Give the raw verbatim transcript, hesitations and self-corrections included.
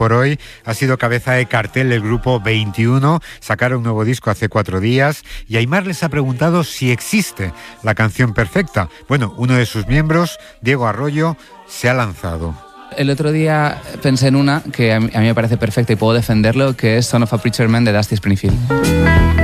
por hoy. Ha sido cabeza de cartel del grupo veintiuno, sacaron un nuevo disco hace cuatro días y Aimar les ha preguntado si existe la canción perfecta. Bueno, uno de sus miembros, Diego Arroyo, se ha lanzado. El otro día pensé en una que a mí, a mí me parece perfecta y puedo defenderlo, que es Son of a Preacher Man de Dusty Springfield.